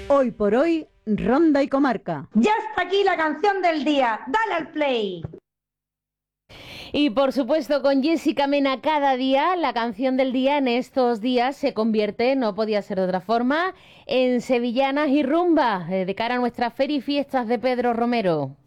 Hoy por hoy, Ronda y Comarca. Ya está aquí la canción del día. Dale al play. Y por supuesto con Jessica Mena cada día, la canción del día en estos días se convierte, no podía ser de otra forma, en Sevillanas y Rumba, de cara a nuestras feria y fiestas de Pedro Romero.